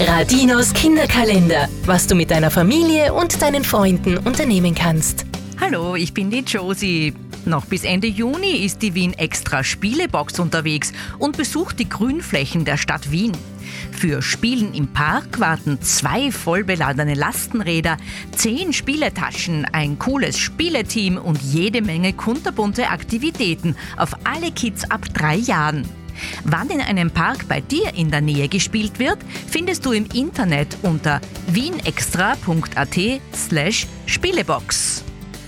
Radinos Kinderkalender, was du mit deiner Familie und deinen Freunden unternehmen kannst. Hallo, ich bin die Josie. Noch bis Ende Juni ist die Wien Extra Spielebox unterwegs und besucht die Grünflächen der Stadt Wien. Für Spielen im Park warten 2 vollbeladene Lastenräder, 10 Spieletaschen, ein cooles Spieleteam und jede Menge kunterbunte Aktivitäten auf alle Kids ab 3 Jahren. Wann in einem Park bei dir in der Nähe gespielt wird, findest du im Internet unter wienextra.at/Spielebox.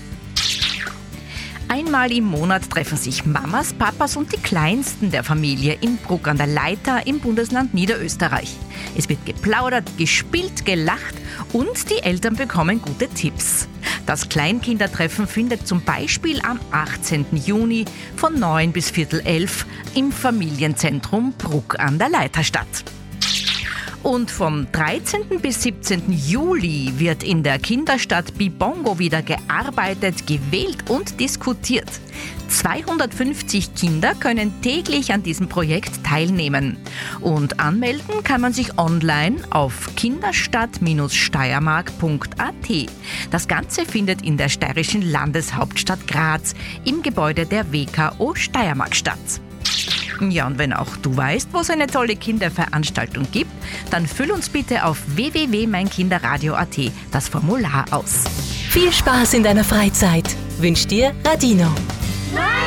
Einmal im Monat treffen sich Mamas, Papas und die Kleinsten der Familie in Bruck an der Leitha im Bundesland Niederösterreich. Es wird geplaudert, gespielt, gelacht und die Eltern bekommen gute Tipps. Das Kleinkindertreffen findet zum Beispiel am 18. Juni von 9 bis 10:15 im Familienzentrum Bruck an der Leitha statt. Und vom 13. bis 17. Juli wird in der Kinderstadt Bibongo wieder gearbeitet, gewählt und diskutiert. 250 Kinder können täglich an diesem Projekt teilnehmen. Und anmelden kann man sich online auf kinderstadt-steiermark.at. Das Ganze findet in der steirischen Landeshauptstadt Graz im Gebäude der WKO Steiermark statt. Ja, und wenn auch du weißt, wo es eine tolle Kinderveranstaltung gibt, dann füll uns bitte auf www.meinkinderradio.at das Formular aus. Viel Spaß in deiner Freizeit wünscht dir Radino.